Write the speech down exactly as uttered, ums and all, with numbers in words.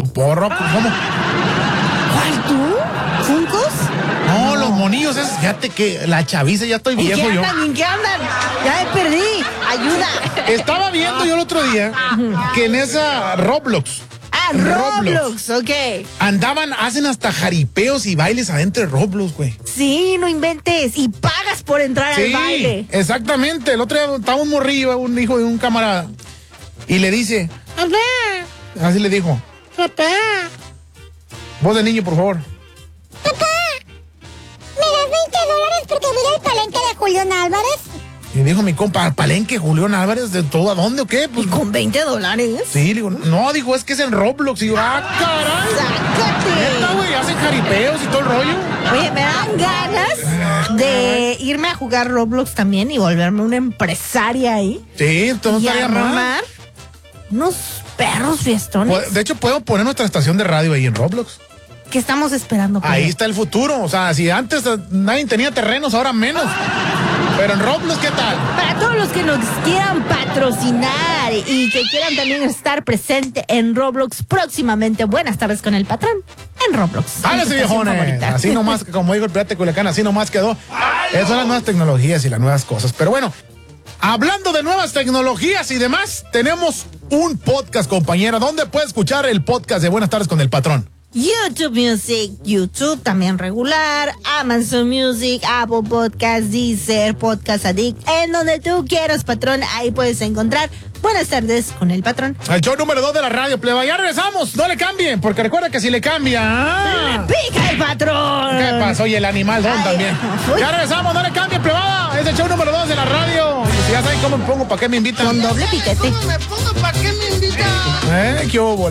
¿Porro? ¿Cómo? ¿Cuál tú? ¿Funcos? No, los monillos, es, fíjate que la chaviza, ya estoy viejo ¿En qué yo. andan? ¿En qué andan? Ya me perdí. Ayuda. Estaba viendo yo el otro día que en esa Roblox. Ah, Roblox, ok. Andaban, hacen hasta jaripeos y bailes adentro de Roblox, güey. Sí, no inventes. Y pagas por entrar Sí, al baile. exactamente. El otro día estaba un morrillo, un hijo de un camarada, y le dice, papá. Así le dijo, papá. Voz de niño, por favor. Papá, ¿me das veinte dólares porque voy al palenque de Julián Álvarez? Y dijo mi compa, ¿al palenque Julián Álvarez? ¿De todo a dónde o qué? Pues, ¿Y con veinte dólares? sí, le digo, no, dijo, es que es en Roblox. Y yo, ah, caray. ¡Sácate! Neta, güey, hacen jaripeos y todo el rollo. Oye, me dan ganas de irme a jugar Roblox también y volverme una empresaria ahí. Sí, esto no y estaría mal. armar unos perros fiestones. De hecho, podemos poner nuestra estación de radio ahí en Roblox. ¿Qué estamos esperando? Ahí está el futuro. O sea, si antes nadie tenía terrenos, ahora menos. Pero en Roblox, ¿qué tal? Para todos los que nos quieran patrocinar y que quieran también estar presente en Roblox próximamente, buenas tardes con el patrón en Roblox. ¡Hágase, viejones! Así nomás, como digo el pirata de Culiacán, así nomás quedó. Esas son las nuevas tecnologías y las nuevas cosas. Pero bueno, hablando de nuevas tecnologías y demás, tenemos un podcast, compañera. ¿Dónde puede escuchar el podcast de Buenas tardes con el patrón? YouTube Music, YouTube también regular, Amazon Music, Apple Podcast, Deezer, Podcast Addict, en donde tú quieras, patrón, ahí puedes encontrar Buenas tardes con el patrón. El show número dos de la radio, pleba. Ya regresamos, no le cambien, porque recuerda que si le cambia... ¡Ah! ¡Le pica el patrón! ¿Qué pasó? Y el animal don también. Uy. Ya regresamos, no le cambien, plebada. Es el show número dos de la radio. Y si ya saben cómo me pongo, ¿para qué me invitan? Con doble piquete. ¿Cómo me pongo? ¿Para qué me invitan? ¿Eh? ¿Qué hubo?